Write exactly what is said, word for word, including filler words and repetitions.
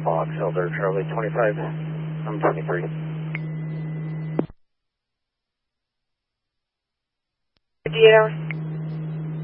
Fox, Elder Charlie twenty-five, I'm twenty-three. fifty-eight hours.